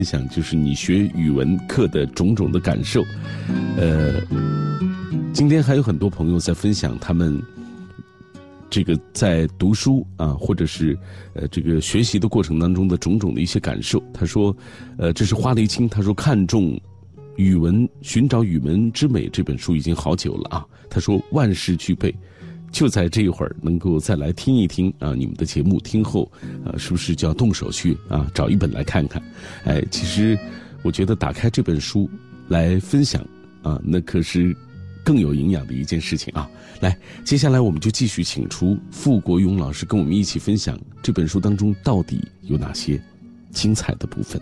分享就是你学语文课的种种的感受。今天还有很多朋友在分享他们这个在读书啊，或者是这个学习的过程当中的种种的一些感受。他说，这是花梨青，他说看中语文，寻找语文之美这本书已经好久了啊。他说万事俱备，就在这一会儿能够再来听一听啊你们的节目，听后是不是就要动手去啊找一本来看看？哎，其实我觉得打开这本书来分享啊，那可是更有营养的一件事情啊。来，接下来我们就继续请出傅国勇老师跟我们一起分享这本书当中到底有哪些精彩的部分。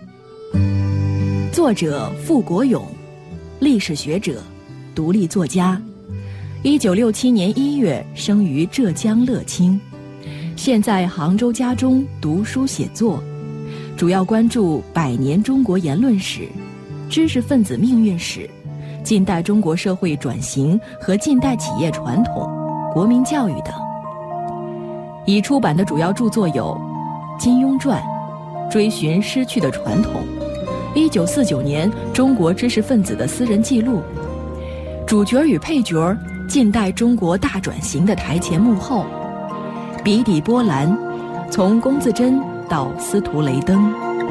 作者傅国勇，历史学者，独立作家。1967年1月生于浙江乐清，现在杭州家中读书写作，主要关注百年中国言论史、知识分子命运史、近代中国社会转型和近代企业传统、国民教育等。已出版的主要著作有《金庸传》、《追寻失去的传统》、1949年中国知识分子的私人记录、主角与配角近代中国大转型的台前幕后、笔底波澜，从龚自珍到司徒雷登。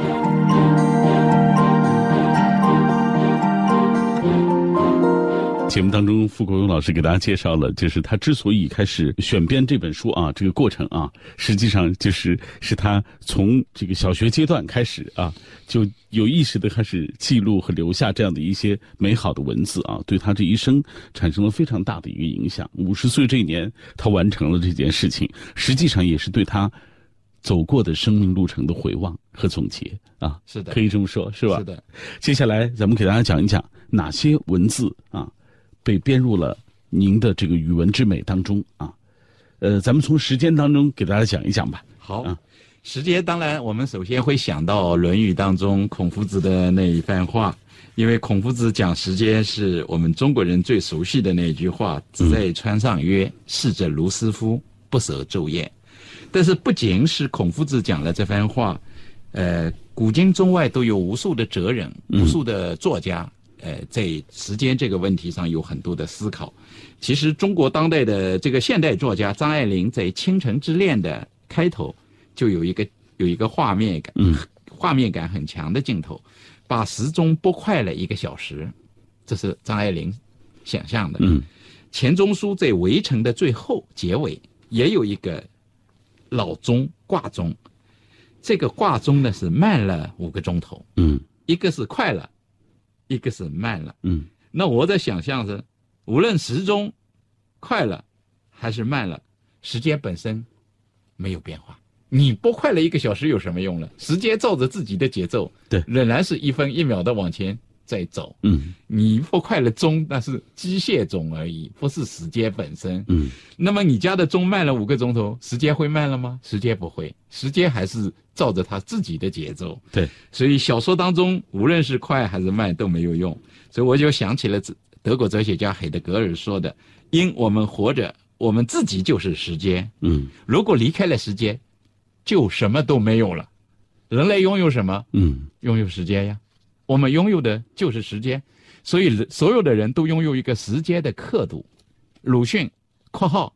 节目当中，傅国勇老师给大家介绍了，就是他之所以开始选编这本书啊，这个过程啊，实际上是他从这个小学阶段开始啊，就有意识的开始记录和留下这样的一些美好的文字啊，对他这一生产生了非常大的一个影响。50岁这一年，他完成了这件事情，实际上也是对他走过的生命路程的回望和总结啊。 是的， 可以这么说，是吧？ 是的。 接下来咱们给大家讲一讲哪些文字啊被编入了您的这个语文之美当中啊。咱们从时间当中给大家讲一讲吧。 好，时间当然我们首先会想到《论语》当中孔夫子的那一番话，因为孔夫子讲时间是我们中国人最熟悉的那句话，子在川上曰：逝者如斯夫，不舍昼夜。但是不仅是孔夫子讲了这番话，古今中外都有无数的哲人、无数的作家在时间这个问题上有很多的思考。其实中国当代的这个现代作家张爱玲在《倾城之恋》的开头就有一个画面感，画面感很强的镜头，把时钟拨快了1个小时，这是张爱玲想象的。钱钟书在《围城》的最后结尾也有一个老钟挂钟，这个挂钟呢是慢了5个钟头，一个是快了，一个是慢了。那我的想象是，无论时钟快了还是慢了，时间本身没有变化。你拨快了1个小时有什么用呢？时间照着自己的节奏， 对， 仍然是1分1秒的往前在走。你拨快了钟，那是机械钟而已，不是时间本身。那么你家的钟慢了5个钟头，时间会慢了吗？时间不会，时间还是照着他自己的节奏。 对， 所以小说当中无论是快还是慢都没有用。所以我就想起了德国哲学家海德格尔说的：因我们活着，我们自己就是时间。如果离开了时间，就什么都没有了。人类拥有什么？拥有时间呀。我们拥有的就是时间，所以所有的人都拥有一个时间的刻度。鲁迅（括号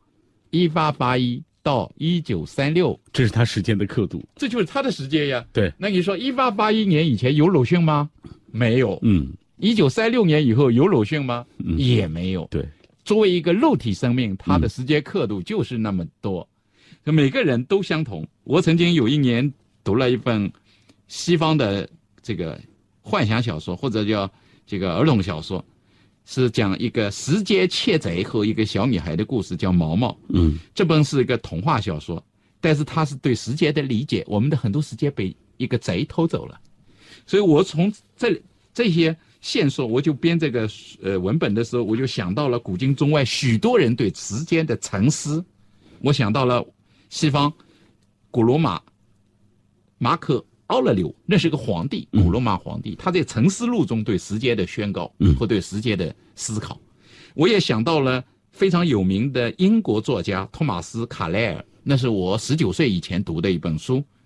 1881到1936）， 这是他时间的刻度， 这就是他的时间呀。 对， 那你说1881年以前有鲁迅吗？没有。1936年以后有鲁迅吗？也没有。 对， 作为一个肉体生命，他的时间刻度就是那么多，每个人都相同。我曾经有一年读了一本西方的这个幻想小说，或者叫这个儿童小说，是讲一个时间窃贼和一个小女孩的故事，叫毛毛。这本是一个童话小说，但是它是对时间的理解，我们的很多时间被一个贼偷走了。所以我从这些线索，我就编这个文本的时候，我就想到了古今中外许多人对时间的沉思。我想到了西方古罗马马可奥勒留，那是个皇帝，古罗马皇帝，他在《沉思录》中对时间的宣告和对时间的思考。我也想到了非常有名的英国作家托马斯·卡莱尔，那是我19岁以前读的一本书，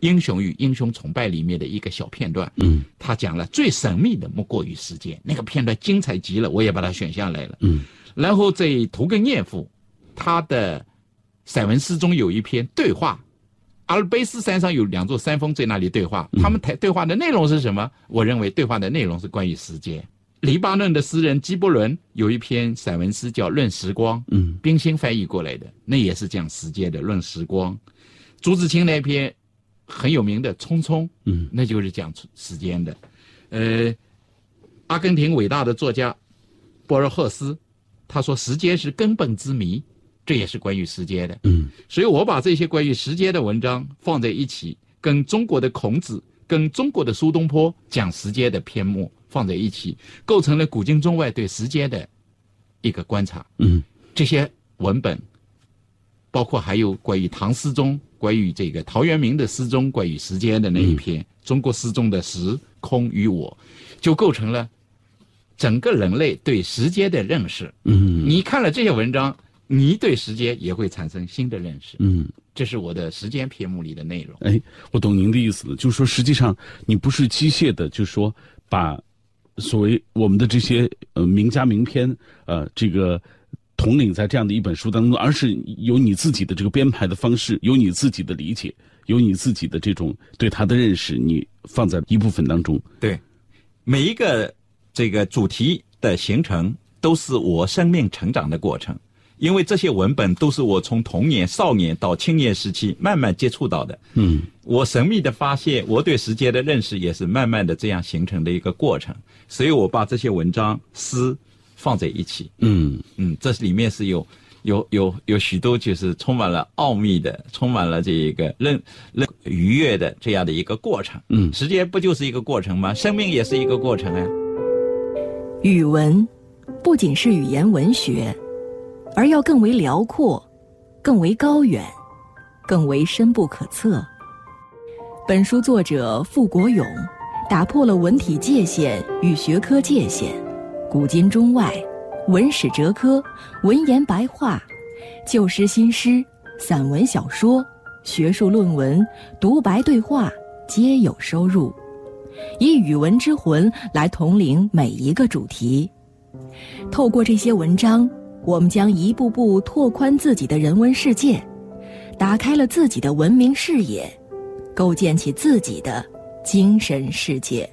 英雄与英雄崇拜》里面的一个小片段。他讲了最神秘的莫过于时间，那个片段精彩极了，我也把它选下来了。然后在屠根涅夫他的散文诗中有一篇对话，阿尔卑斯山上有2座山峰在那里对话，他们对话的内容是什么？我认为对话的内容是关于时间。黎巴嫩的诗人基伯伦有一篇散文诗叫《论时光》，冰心翻译过来的，那也是讲时间的，《论时光》。朱自清那篇很有名的《匆匆》，那就是讲时间的。阿根廷伟大的作家博尔赫斯，他说时间是根本之谜，这也是关于时间的。所以我把这些关于时间的文章放在一起，跟中国的孔子，跟中国的苏东坡讲时间的篇目放在一起，构成了古今中外对时间的一个观察。这些文本包括还有关于唐诗中，关于这个陶渊明的诗中关于时间的那一篇，中国诗中的时空与我，就构成了整个人类对时间的认识。你看了这些文章，你对时间也会产生新的认识。这是我的时间篇目里的内容。 我懂您的意思了，就是说实际上你不是机械的，就是说把所谓我们的这些名家名篇这个统领在这样的一本书当中，而是有你自己的这个编排的方式，有你自己的理解，有你自己的这种对它的认识，你放在一部分当中。 对，每一个这个主题的形成都是我生命成长的过程，因为这些文本都是我从童年、少年到青年时期慢慢接触到的。我神秘的发现，我对时间的认识也是慢慢的这样形成的一个过程，所以我把这些文章诗放在一起。这里面是有许多就是充满了奥秘的，充满了这个愉悦的这样的一个过程。时间不就是一个过程吗？生命也是一个过程啊。 语文不仅是语言文学，而要更为辽阔，更为高远，更为深不可测。本书作者傅国勇打破了文体界限与学科界限，古今中外、文史哲科、文言白话、旧诗新诗、散文小说、学术论文、独白对话皆有收入，以语文之魂来统领每一个主题。透过这些文章，我们将一步步拓宽自己的人文世界，打开了自己的文明视野，构建起自己的精神世界。